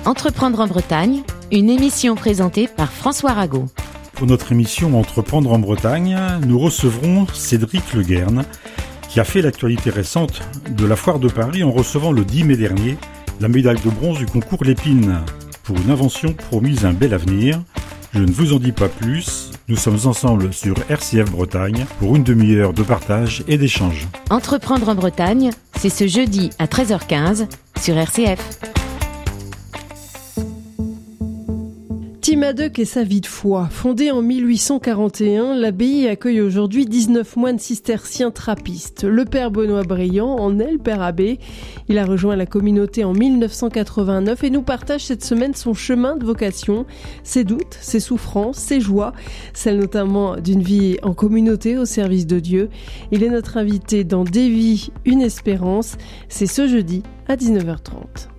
Entreprendre en Bretagne, une émission présentée par François Rago. Pour notre émission Entreprendre en Bretagne, nous recevrons Cédric Le Guern, qui a fait l'actualité récente de la Foire de Paris en recevant le 10 mai dernier la médaille de bronze du concours Lépine pour une invention promise un bel avenir. Je ne vous en dis pas plus, nous sommes ensemble sur RCF Bretagne pour une demi-heure de partage et d'échange. Entreprendre en Bretagne, c'est ce jeudi à 13h15 sur RCF. Timadeuc et sa vie de foi. Fondée en 1841, l'abbaye accueille aujourd'hui 19 moines cisterciens trappistes. Le père Benoît Briand en est le père abbé. Il a rejoint la communauté en 1989 et nous partage cette semaine son chemin de vocation, ses doutes, ses souffrances, ses joies, celle notamment d'une vie en communauté au service de Dieu. Il est notre invité dans Des vies, une espérance. C'est ce jeudi à 19h30.